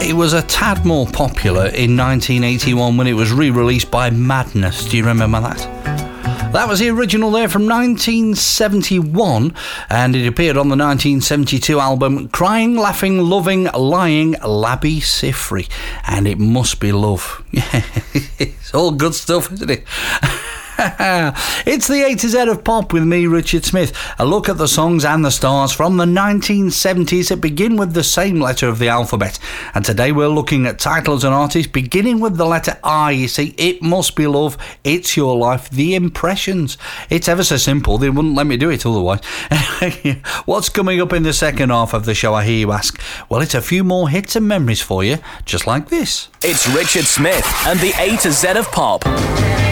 It was a tad more popular in 1981 when it was re-released by Madness. Do you remember that? That was the original there from 1971, and it appeared on the 1972 album Crying, Laughing, Loving, Lying, Labby Sifri. And it must be love. It's all good stuff, isn't it? It's the A to Z of pop with me, Richard Smith. A look at the songs and the stars from the 1970s that begin with the same letter of the alphabet. And today we're looking at titles and artists beginning with the letter I. You see, It Must Be Love, It's Your Life, The Impressions. It's ever so simple. They wouldn't let me do it otherwise. What's coming up in the second half of the show, I hear you ask? Well, it's a few more hits and memories for you, just like this. It's Richard Smith and the A to Z of pop.